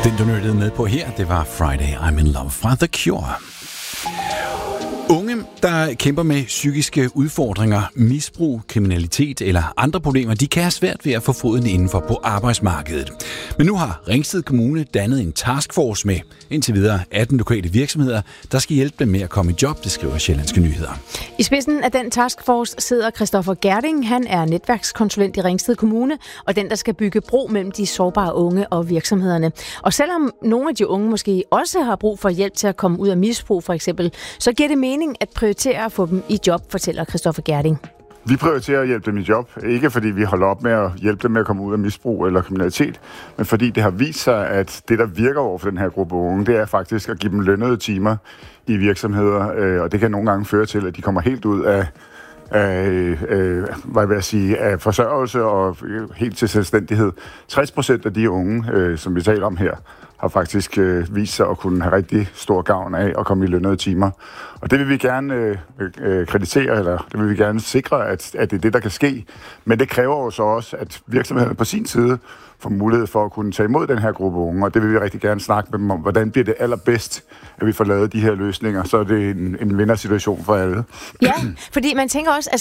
Den, du nødte med på her, det var Friday I'm in Love fra The Cure. Unge, der kæmper med psykiske udfordringer, misbrug, kriminalitet eller andre problemer, de kan have svært ved at få foden indenfor på arbejdsmarkedet. Men nu har Ringsted Kommune dannet en taskforce med indtil videre 18 lokale virksomheder, der skal hjælpe dem med at komme i job, det skriver Sjællandske Nyheder. I spidsen af den taskforce sidder Christoffer Gerding. Han er netværkskonsulent i Ringsted Kommune, og den, der skal bygge bro mellem de sårbare unge og virksomhederne. Og selvom nogle af de unge måske også har brug for hjælp til at komme ud af misbrug for eksempel, så giver det mening at prioritere at få dem i job, fortæller Christoffer Gerding. Vi prioriterer at hjælpe dem i job, ikke fordi vi holder op med at hjælpe dem med at komme ud af misbrug eller kriminalitet, men fordi det har vist sig, at det, der virker over for den her gruppe unge, det er faktisk at give dem lønnede timer i virksomheder, og det kan nogle gange føre til, at de kommer helt ud af af forsørgelse og helt til selvstændighed. 60% af de unge, som vi taler om her, har faktisk vist sig at kunne have rigtig stor gavn af at komme i lønnede timer. Og det vil vi gerne kreditere, eller det vil vi gerne sikre, at det er det, der kan ske. Men det kræver jo så også, at virksomhederne på sin side får mulighed for at kunne tage imod den her gruppe unge, og det vil vi rigtig gerne snakke med dem om. Hvordan bliver det allerbedst, at vi får lavet de her løsninger, så er det en vindersituation for alle. Ja, fordi man tænker også,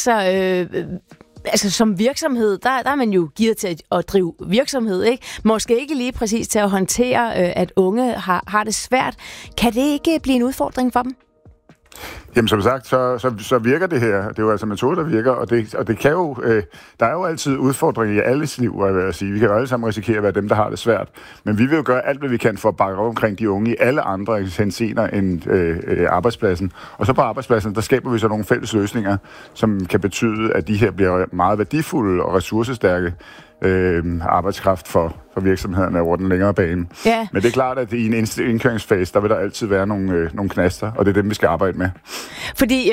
altså som virksomhed, der er man jo gearet til at drive virksomhed, ikke? Måske ikke lige præcis til at håndtere, at unge har det svært. Kan det ikke blive en udfordring for dem? Jamen som sagt, så virker det her. Det er jo altså metode, der virker, og det kan jo... der er jo altid udfordringer i alles liv, vil jeg sige. Vi kan jo alle sammen risikere at være dem, der har det svært. Men vi vil jo gøre alt, hvad vi kan for at bakke op omkring de unge i alle andre henseender end arbejdspladsen. Og så på arbejdspladsen, der skaber vi så nogle fælles løsninger, som kan betyde, at de her bliver meget værdifulde og ressourcestærke arbejdskraft for virksomhederne over den længere bane. Ja. Men det er klart, at i en indkøringsfase, der vil der altid være nogle knaster, og det er dem, vi skal arbejde med. Fordi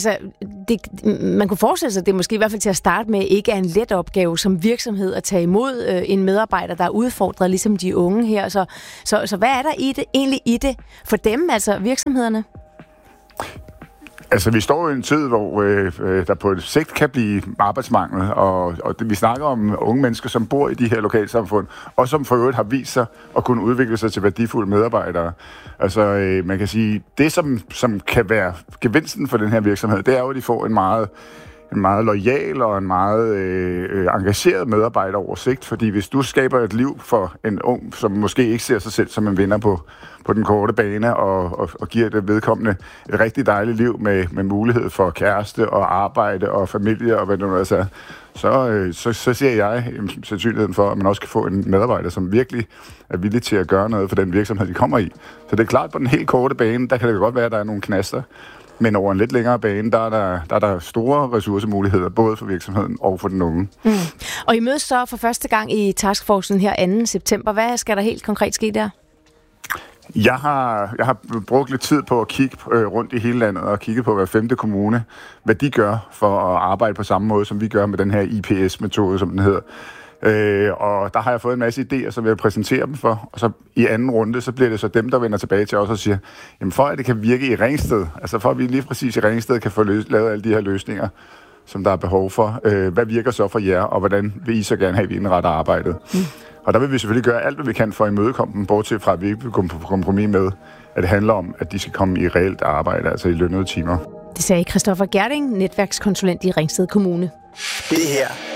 man kunne forestille sig, at det måske i hvert fald til at starte med ikke er en let opgave som virksomhed at tage imod en medarbejder, der er udfordret, ligesom de unge her. Så hvad er der egentlig i det for dem, altså virksomhederne? Altså, vi står i en tid, hvor der på et sigt kan blive arbejdsmangel, og vi snakker om unge mennesker, som bor i de her lokalsamfund, og som for øvrigt har vist sig at kunne udvikle sig til værdifulde medarbejdere. Altså, man kan sige, det som kan være gevinsten for den her virksomhed, det er jo, at de får en meget loyal og en meget engageret medarbejder over sigt, fordi hvis du skaber et liv for en ung, som måske ikke ser sig selv som en vinder på den korte bane, og giver det vedkommende et rigtig dejligt liv med mulighed for kæreste og arbejde og familie og hvad det nu er, så ser jeg sandsynligheden for, at man også kan få en medarbejder, som virkelig er villig til at gøre noget for den virksomhed, de kommer i. Så det er klart, på den helt korte bane, der kan det godt være, at der er nogle knaster, men over en lidt længere bane, der er der store ressourcemuligheder, både for virksomheden og for den unge. Mm. Og I mødes så for første gang i taskforcen her 2. september. Hvad skal der helt konkret ske der? Jeg har brugt lidt tid på at kigge rundt i hele landet og kigge på hver 5. kommune, hvad de gør for at arbejde på samme måde, som vi gør med den her IPS-metode, som den hedder. Og der har jeg fået en masse idéer, som jeg vil præsentere dem for. Og så i anden runde, så bliver det så dem, der vender tilbage til os og siger, jamen for at det kan virke i Ringsted, altså for at vi lige præcis i Ringsted kan få lavet alle de her løsninger, som der er behov for. Hvad virker så for jer, og hvordan vil I så gerne have, at vi indretter arbejdet? Mm. Og der vil vi selvfølgelig gøre alt, hvad vi kan for at imødekomme dem, bortset fra, at vi ikke vil komme på kompromis med, at det handler om, at de skal komme i reelt arbejde, altså i lønnede timer. Det sagde Christoffer Gerding, netværkskonsulent i Ringsted Kommune. Det her